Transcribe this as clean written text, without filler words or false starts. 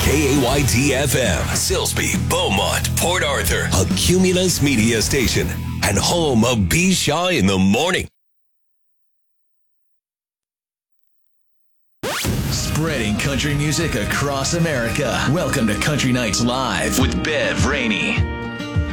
KAYT-FM, Silsbee, Beaumont, Port Arthur, a Cumulus media station, and home of B. Shaw in the Morning. Spreading country music across America. Welcome to Country Nights Live with Bev Rainey.